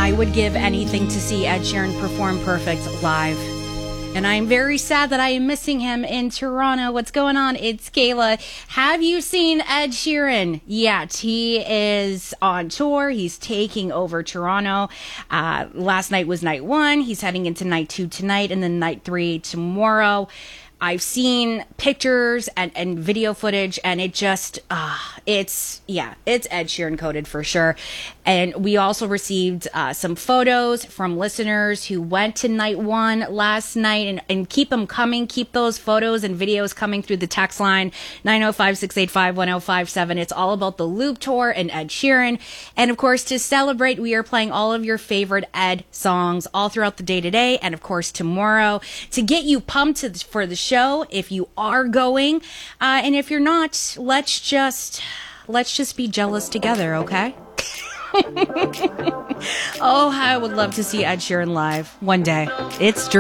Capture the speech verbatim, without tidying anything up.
I would give anything to see Ed Sheeran perform Perfect live. And I'm very sad that I am missing him in Toronto. What's going on? It's Kayla. Have you seen Ed Sheeran? Yes, he is on tour. He's taking over Toronto. Uh, last night was night one. He's heading into night two tonight and then night three tomorrow. I've seen pictures and, and video footage, and it just, uh, it's, yeah, it's Ed Sheeran coded for sure. And we also received uh, some photos from listeners who went to night one last night, and, and keep them coming. Keep those photos and videos coming through the text line, nine oh five, six eight five, one oh five seven. It's all about the Loop Tour and Ed Sheeran. And of course, to celebrate, we are playing all of your favorite Ed songs all throughout the day today, and of course tomorrow, to get you pumped to, for the show if you are going. Uh, and if you're not, let's just, let's just be jealous together, okay? Oh, I would love to see Ed Sheeran live one day. It's